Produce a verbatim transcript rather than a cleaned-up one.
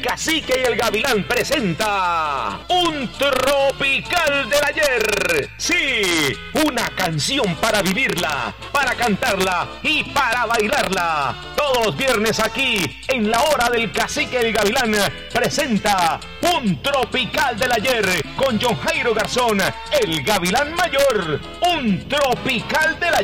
Cacique y el Gavilán presenta un tropical del ayer. Sí, una canción para vivirla, para cantarla y para bailarla. Todos los viernes aquí, en la hora del Cacique y el Gavilán, presenta un tropical del ayer con John Jairo Garzón, el Gavilán Mayor. Un tropical del ayer.